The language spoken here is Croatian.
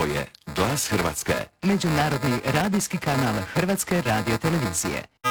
Ovo je Glas Hrvatske. Međunarodni radijski kanal Hrvatske radiotelevizije.